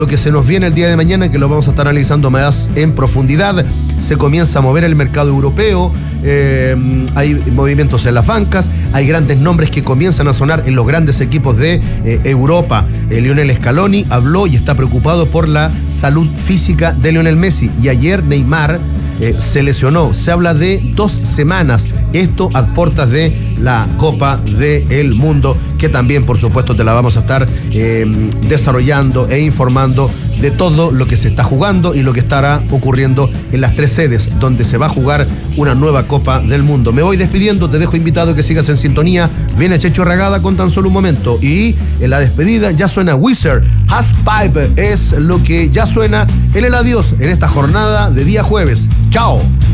Lo que se nos viene el día de mañana, que lo vamos a estar analizando más en profundidad. Se comienza a mover el mercado europeo, hay movimientos en las bancas, hay grandes nombres que comienzan a sonar en los grandes equipos de Europa. Lionel Scaloni habló y está preocupado por la salud física de Lionel Messi. Y ayer Neymar se lesionó. Se habla de 2 semanas. Esto a puertas de la Copa del Mundo, que también, por supuesto, te la vamos a estar desarrollando e informando de todo lo que se está jugando y lo que estará ocurriendo en las 3 sedes donde se va a jugar una nueva Copa del Mundo. Me voy despidiendo, te dejo invitado a que sigas en sintonía. Viene Checho Regada con tan solo un momento. Y en la despedida ya suena Wizard, Half Pipe, es lo que ya suena en el adiós en esta jornada de día jueves. ¡Chao!